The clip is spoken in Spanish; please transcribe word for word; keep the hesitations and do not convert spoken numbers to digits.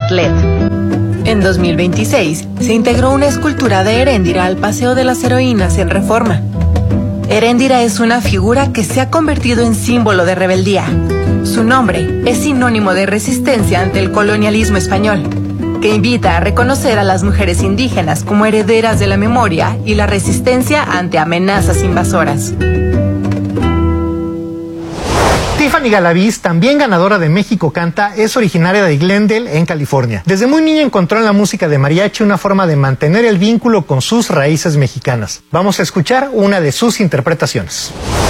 L E D. En dos mil veintiséis se integró una escultura de Heréndira al Paseo de las Heroínas en Reforma. Heréndira es una figura que se ha convertido en símbolo de rebeldía. Su nombre es sinónimo de resistencia ante el colonialismo español, que invita a reconocer a las mujeres indígenas como herederas de la memoria y la resistencia ante amenazas invasoras. Tiffany Galaviz, también ganadora de México Canta, es originaria de Glendale, en California. Desde muy niña encontró en la música de mariachi una forma de mantener el vínculo con sus raíces mexicanas. Vamos a escuchar una de sus interpretaciones.